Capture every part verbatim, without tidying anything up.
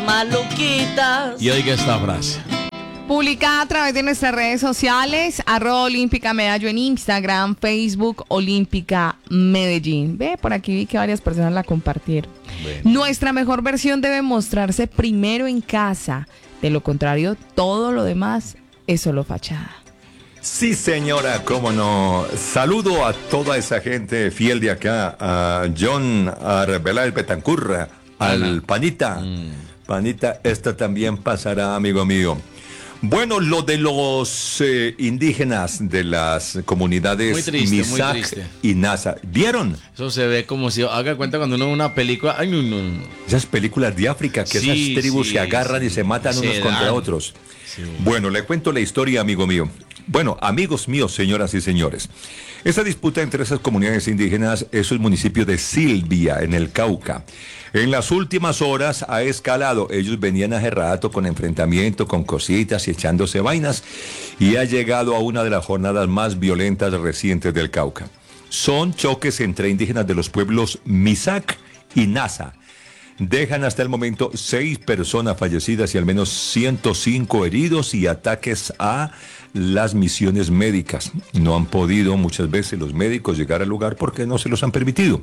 maluquitas. Y oiga esta frase. Publicada a través de nuestras redes sociales, arroba Olímpica Medallo en Instagram, Facebook, Olímpica Medellín. Ve, por aquí vi que varias personas la compartieron. Bueno. Nuestra mejor versión debe mostrarse primero en casa. De lo contrario, todo lo demás es solo fachada. Sí, señora, cómo no. Saludo a toda esa gente fiel de acá, a John Arbeláez Betancurra, al Panita. Mm. Panita, esta también pasará, amigo mío. Bueno, lo de los eh, indígenas de las comunidades Misak y Nasa, ¿vieron? Eso se ve como si haga cuenta cuando uno ve una película. Ay, no, no, no. Esas películas de África, que sí, esas tribus sí, se agarran sí, y se matan se unos dan. contra otros. Sí. Bueno, le cuento la historia, amigo mío. Bueno, amigos míos, señoras y señores. Esa disputa entre esas comunidades indígenas es el municipio de Silvia, en el Cauca. En las últimas horas ha escalado. Ellos venían hace rato con enfrentamiento, con cositas y echándose vainas, y ha llegado a una de las jornadas más violentas recientes del Cauca. Son choques entre indígenas de los pueblos Misak y Nasa. Dejan hasta el momento seis personas fallecidas y al menos ciento cinco heridos, y ataques a las misiones médicas. No han podido muchas veces los médicos llegar al lugar porque no se los han permitido.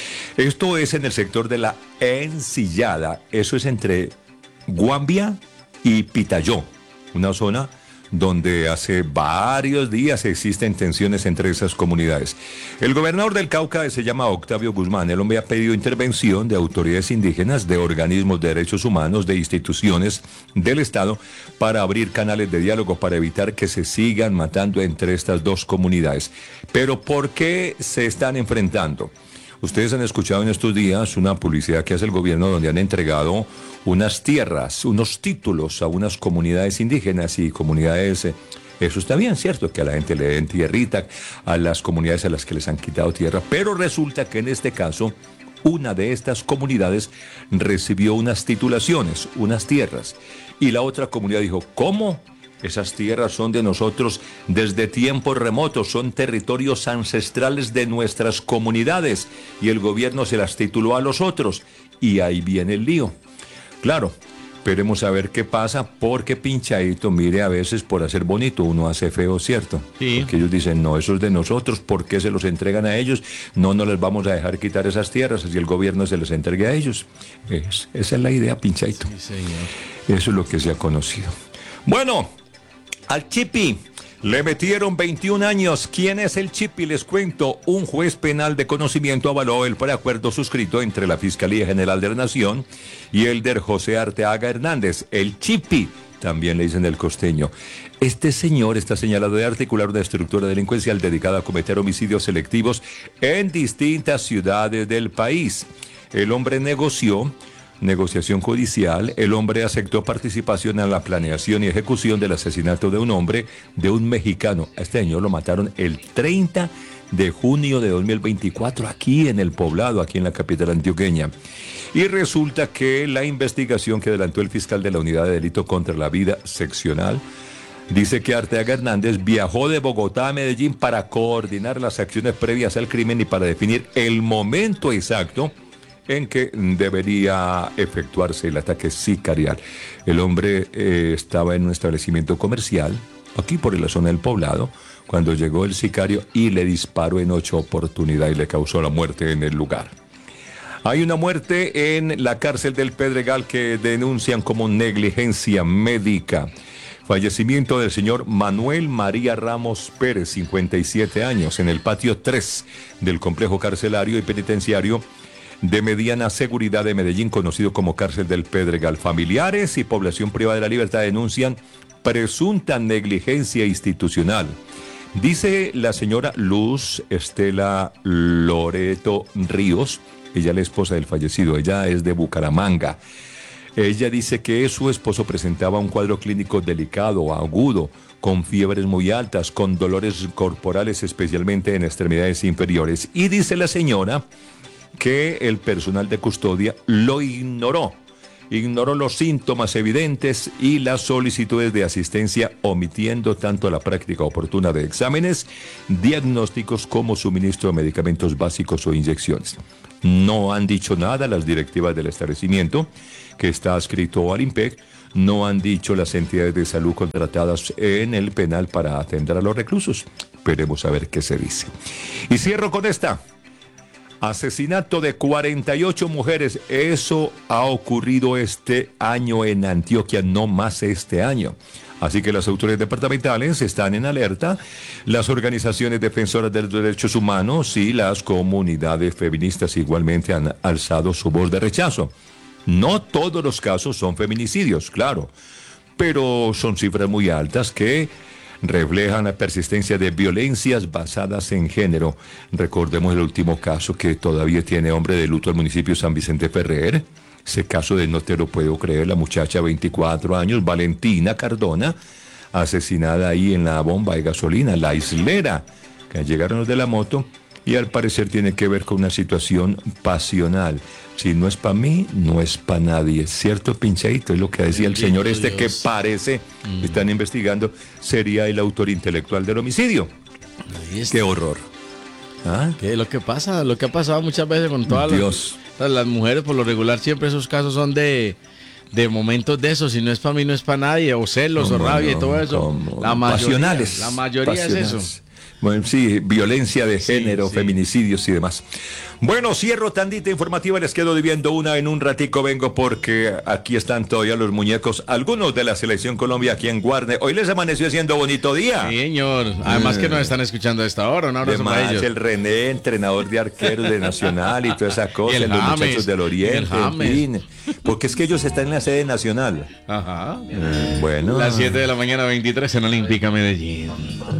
Esto es en el sector de la Encillada. Eso es entre Guambia y Pitayó, una zona donde hace varios días existen tensiones entre esas comunidades. El gobernador del Cauca se llama Octavio Guzmán. El hombre ha pedido intervención de autoridades indígenas, de organismos de derechos humanos, de instituciones del Estado, para abrir canales de diálogo para evitar que se sigan matando entre estas dos comunidades. Pero ¿por qué se están enfrentando? Ustedes han escuchado en estos días una publicidad que hace el gobierno donde han entregado unas tierras, unos títulos a unas comunidades indígenas y comunidades. Eh, eso está bien, ¿cierto? Que a la gente le den tierrita, a las comunidades a las que les han quitado tierra. Pero resulta que en este caso, una de estas comunidades recibió unas titulaciones, unas tierras. Y la otra comunidad dijo, ¿cómo? Esas tierras son de nosotros desde tiempos remotos, son territorios ancestrales de nuestras comunidades, y el gobierno se las tituló a los otros, y ahí viene el lío. Claro, esperemos a ver qué pasa, porque pinchadito, mire, a veces por hacer bonito uno hace feo, ¿cierto? Sí. Porque ellos dicen, no, eso es de nosotros, ¿por qué se los entregan a ellos? No, no les vamos a dejar quitar esas tierras, así el gobierno se les entregue a ellos. Es, esa es la idea, pinchadito. Sí, señor. Eso es lo que se ha conocido. Bueno, al Chipi le metieron veintiún años. ¿Quién es el Chipi? Les cuento. Un juez penal de conocimiento avaló el preacuerdo suscrito entre la Fiscalía General de la Nación y el de José Arteaga Hernández. El Chipi, también le dicen el costeño. Este señor está señalado de articular una estructura delincuencial dedicada a cometer homicidios selectivos en distintas ciudades del país. El hombre negoció negociación judicial. El hombre aceptó participación en la planeación y ejecución del asesinato de un hombre, de un mexicano. A este señor lo mataron el treinta de junio de dos mil veinticuatro, aquí en el Poblado, aquí en la capital antioqueña. Y resulta que la investigación que adelantó el fiscal de la Unidad de Delito contra la Vida Seccional dice que Arteaga Hernández viajó de Bogotá a Medellín para coordinar las acciones previas al crimen y para definir el momento exacto en que debería efectuarse el ataque sicarial. El hombre eh, estaba en un establecimiento comercial, aquí por la zona del Poblado, cuando llegó el sicario y le disparó en ocho oportunidades y le causó la muerte en el lugar. Hay una muerte en la cárcel del Pedregal que denuncian como negligencia médica. Fallecimiento del señor Manuel María Ramos Pérez, cincuenta y siete años, en el patio tres del complejo carcelario y penitenciario de mediana seguridad de Medellín, conocido como Cárcel del Pedregal. Familiares y población privada de la libertad denuncian presunta negligencia institucional. Dice la señora Luz Estela Loreto Ríos, ella es la esposa del fallecido, ella es de Bucaramanga. Ella dice que su esposo presentaba un cuadro clínico delicado, agudo, con fiebres muy altas, con dolores corporales, especialmente en extremidades inferiores. Y dice la señora que el personal de custodia lo ignoró, ignoró los síntomas evidentes y las solicitudes de asistencia, omitiendo tanto la práctica oportuna de exámenes, diagnósticos como suministro de medicamentos básicos o inyecciones. No han dicho nada las directivas del establecimiento, que está adscrito al IMPEC. No han dicho las entidades de salud contratadas en el penal para atender a los reclusos. Esperemos a ver qué se dice. Y cierro con esta. Asesinato de cuarenta y ocho mujeres. Eso ha ocurrido este año en Antioquia, no más este año. Así que las autoridades departamentales están en alerta, las organizaciones defensoras de los derechos humanos y las comunidades feministas igualmente han alzado su voz de rechazo. No todos los casos son feminicidios, claro, pero son cifras muy altas que reflejan la persistencia de violencias basadas en género. Recordemos el último caso que todavía tiene hombre de luto al municipio de San Vicente Ferrer. Ese caso de no te lo puedo creer, la muchacha de veinticuatro años, Valentina Cardona, asesinada ahí en la bomba de gasolina, la islera, que llegaron los de la moto y al parecer tiene que ver con una situación pasional. Si no es para mí, no es para nadie. Cierto, Pincheito, es lo que decía el señor este que parece, mm. están investigando, sería el autor intelectual del homicidio. Qué horror. ¿Ah? ¿Qué es lo que pasa? Lo que ha pasado muchas veces con todas Dios. Las, las mujeres, por lo regular, siempre esos casos son de, de momentos de esos. Si no es para mí, no es para nadie. O celos, o rabia no, y todo eso. ¿Cómo? La mayoría, Pasionales. La mayoría Pasionales. es eso. Bueno, sí, violencia de género, sí, sí. feminicidios y demás. Bueno, cierro tandita informativa, les quedo debiendo una en un ratico, vengo porque aquí están todavía los muñecos, algunos de la Selección Colombia aquí en Guarne. Hoy les amaneció siendo bonito día. Sí, señor. Además que nos están escuchando a esta hora, un abrazo Además, para ellos. el René, entrenador de arqueros de Nacional y toda esa cosa, los James, muchachos del Oriente, en fin. Porque es que ellos están en la sede nacional. Ajá. Eh, bueno. Las siete de la mañana, veintitrés en Olímpica Medellín.